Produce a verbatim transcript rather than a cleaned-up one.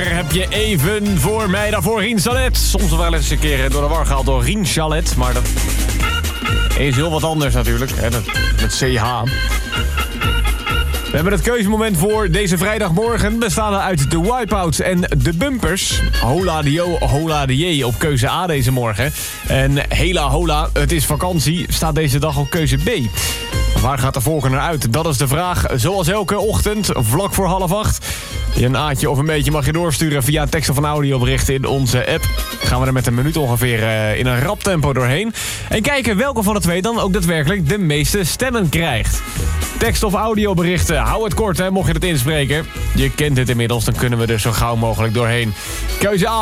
Hier heb je even voor mij daarvoor Rien Chalet. Soms nog wel eens een keer door de war gehaald door Rien Chalet. Maar dat is heel wat anders natuurlijk. Hè, dat, met C H. We hebben het keuzemoment voor deze vrijdagmorgen. Bestaande uit de wipeouts en de bumpers. Hola de jo, hola de je op keuze A deze morgen. En hela hola, het is vakantie, staat deze dag op keuze B. Waar gaat de volgende naar uit? Dat is de vraag. Zoals elke ochtend, vlak voor half acht. Je een aatje of een beetje mag je doorsturen via een tekst of een audiobericht in onze app. Gaan we er met een minuut ongeveer uh, in een rap tempo doorheen. En kijken welke van de twee dan ook daadwerkelijk de meeste stemmen krijgt. Tekst of audioberichten, hou het kort hè, mocht je het inspreken. Je kent het inmiddels, dan kunnen we er zo gauw mogelijk doorheen. Keuze A.